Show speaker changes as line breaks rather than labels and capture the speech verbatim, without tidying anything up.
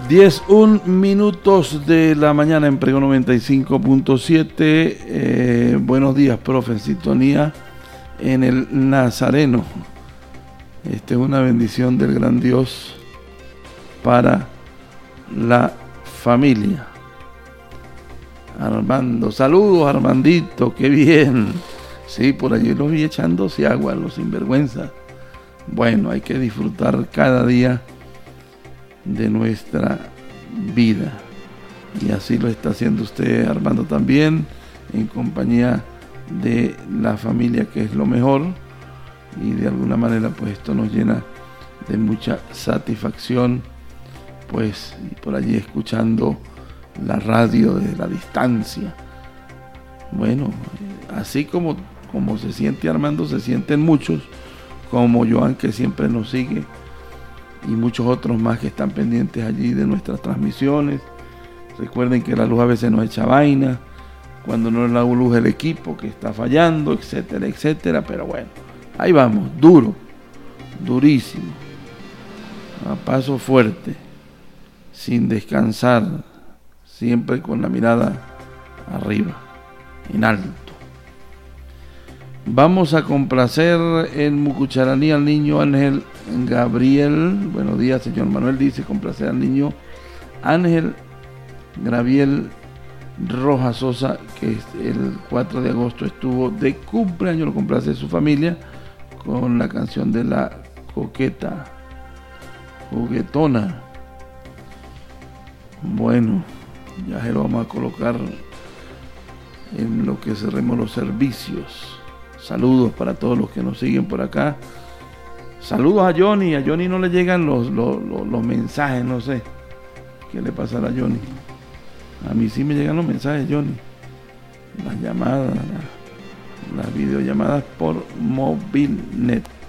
diez, un minutos de la mañana en Pregón noventa y cinco punto siete. Eh, buenos días, profe, en sintonía en el Nazareno. Esta es una bendición del gran Dios para la familia. Armando, saludos Armandito, qué bien. Sí, por allí los vi echándose agua, los sinvergüenza. Bueno, hay que disfrutar cada día de nuestra vida. Y así lo está haciendo usted, Armando, también, en compañía de la familia, que es lo mejor. Y de alguna manera, pues esto nos llena de mucha satisfacción, pues, y por allí escuchando la radio desde la distancia. Bueno, así como, como se siente Armando, se sienten muchos, como Joan, que siempre nos sigue, y muchos otros más que están pendientes allí de nuestras transmisiones. Recuerden que la luz a veces nos echa vaina, cuando no es la luz del equipo que está fallando, etcétera, etcétera, pero bueno, ahí vamos, duro, durísimo, a paso fuerte, sin descansar, siempre con la mirada arriba, en alto. Vamos a complacer en Mucucharaní al niño Ángel Gabriel. Buenos días, señor Manuel. Dice complacer al niño Ángel Gabriel Rojas Sosa, que el cuatro de agosto estuvo de cumpleaños. Lo complace su familia con la canción de la coqueta, juguetona. Bueno, ya se lo vamos a colocar en lo que cerremos los servicios. Saludos para todos los que nos siguen por acá. Saludos a Johnny. A Johnny no le llegan los, los, los, los mensajes, no sé qué le pasará a Johnny. A mí sí me llegan los mensajes, Johnny. Las llamadas, las, las videollamadas por Movilnet.